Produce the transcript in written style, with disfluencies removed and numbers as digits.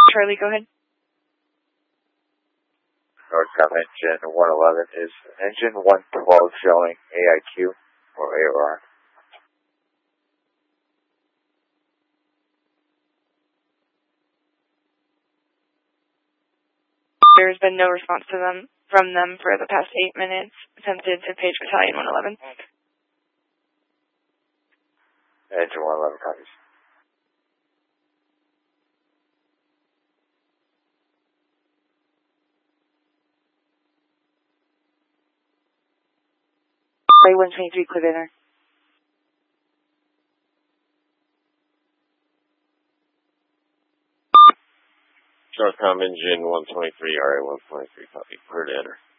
Charlie, go ahead. Northcom engine 111, is engine 112 showing AIQ or AOR? There's been no response from them for the past 8 minutes. Attempted to page Battalion 111. Engine 111 copies. Ray 123, clear dinner. Northcom engine 123, RA 123, copy. Clear to enter.